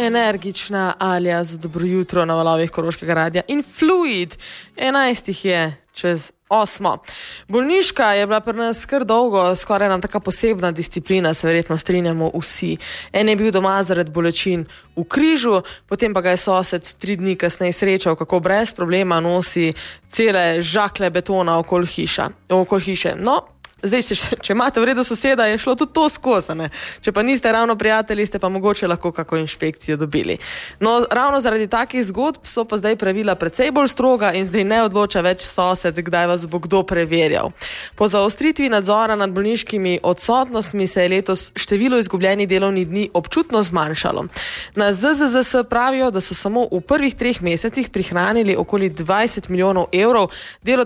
Energična Alja za dobro jutro na valovih Koroškega radia in Fluid. 11 je čez 8. Bolniška je bila pri nas kar dolgo, skoraj nam taka posebna disciplina, se verjetno strinjamo vsi. En je bil doma zaradi bolečin v križu, potem pa ga je sosed 3 dni kasneje srečal, kako brez problema nosi cele žakle betona okoli hiše. No, zdaj, če imate v redu soseda, je šlo tudi to skozi, ne? Če pa niste ravno prijatelji, ste pa mogoče lahko kako inšpekcijo dobili. No, ravno zaradi takih zgodb so pa zdaj pravila precej bolj stroga in zdaj ne odloča več sosed, kdaj vas bo kdo preverjal. Po zaostritvi nadzora nad bolniškimi odsotnostmi se je letos število izgubljenih delovnih dni občutno zmanjšalo. Na ZZZS pravijo, da so samo v prvih 3 mesecih prihranili okoli 20 milijonov evrov,